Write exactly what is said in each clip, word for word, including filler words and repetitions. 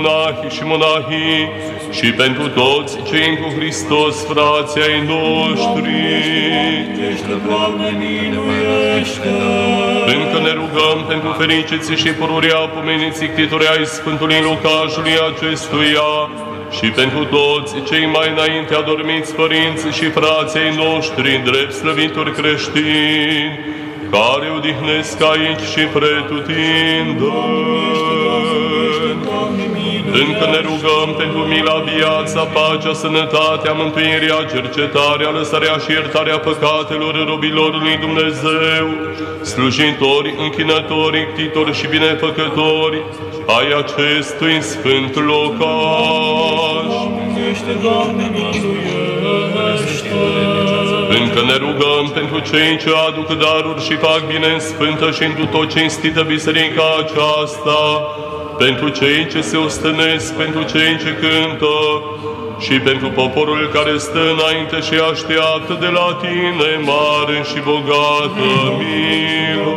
monahii și monahii și pentru toți cei cu Hristos, frații ai noștri. Încă ne rugăm pentru fericiții și pururea pomeniții ctitori ai Sfântului Locașului acestuia și pentru toți cei mai înainte adormiți părinți și frații ai noștri, drept slăvitori creștini, care odihnesc aici și pretutindeni. Încă ne rugăm pentru mila, viața, pacea, sănătatea, mântuirea, cercetarea, lăsarea și iertarea păcatelor robilor lui Dumnezeu, slujitori, închinători, ctitori și binefăcători ai acestui sfânt locaș. Doamne, miluiește! Încă ne rugăm pentru cei ce aduc daruri și fac bine în sfântă și întru tot cinstită biserica aceasta, pentru cei ce se ostănesc, pentru cei ce cântă și pentru poporul care stă înainte și așteaptă de la tine mare și bogată milă.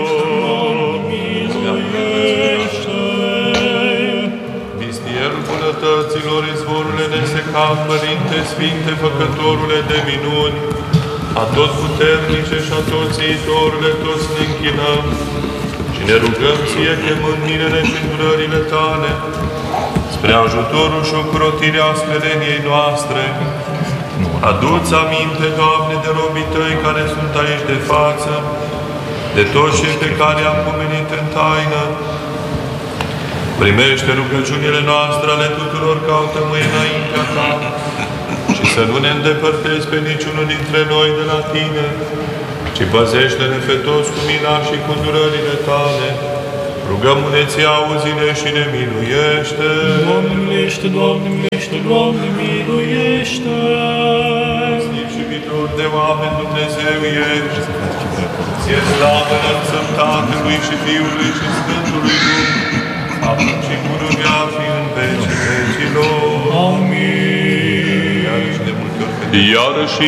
Mistierul bunătăților, izvorurile nesecat, Părinte Sfinte, Făcătorule de minuni, atotputernice și atoțiitorule, toți ne închinăm și ne rugăm ție, chemând minele și îndurările tale, spre ajutorul și ocrotirea smereniei noastre. Adu-ți aminte, Doamne, de robii tăi care sunt aici de față, de toți cei pe care am pomenit în taină. Primește rugăciunile noastre ale tuturor ca o tămâie înaintea ta și să nu ne îndepărtezi pe niciunul dintre noi de la tine, ci păzește-ne pe toți cu mila și cu durările tale. Rugăm-ne-ți, auzi-ne și ne miluiește. Doamne, miluiește, Doamne, miluiește, Doamne, miluiește! Snic și viitor de oameni, Dumnezeu ești. Ție slavă înălțăm Tatălui și Fiului și Sfântului Duh, acum și pururea și în vecii vecilor. Amin. Iarăși de multe ori. Iarăși